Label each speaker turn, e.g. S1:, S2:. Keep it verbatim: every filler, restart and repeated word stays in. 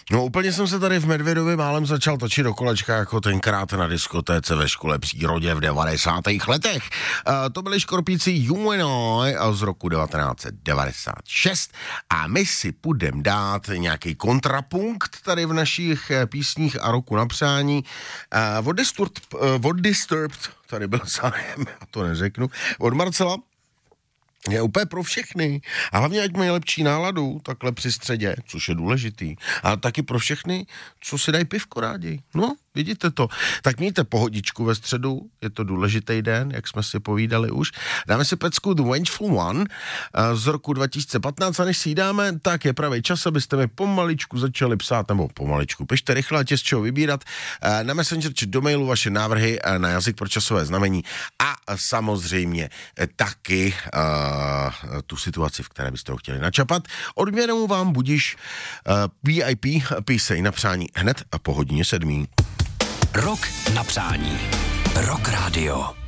S1: No úplně jsem se tady v Medvědově málem začal točit do kolečka jako tenkrát na diskotéce ve škole přírodě v devadesátých letech. Uh, to byli Škorpíci Humanoid z roku devatenáct set devadesát šest a my si půjdem dát nějaký kontrapunkt tady v našich písních a roku na přání. Uh, od, Disturbed, uh, od Disturbed, tady byl zájem, já to neřeknu, od Marcela. Je úplně pro všechny. A hlavně, ať mají lepší náladu, takhle při středě, což je důležitý. A taky pro všechny, co si dají pivko rádi. No, vidíte to. Tak mějte pohodičku ve středu, je to důležitý den, jak jsme si povídali už. Dáme si pecku The Vengeful One z roku dva tisíce patnáct a než si ji dáme, tak je pravý čas, abyste mi pomaličku začali psát, nebo pomaličku, pište rychle, ať je z čeho vybírat. Na Messenger či do mailu vaše návrhy na jazyk pro časové znamení a samozřejmě taky uh, tu situaci, v které byste ho chtěli načapat. Odměnou vám budíš uh, V I P písej na přání hned a po hodině sedmý.
S2: Rok na přání. Rock Radio.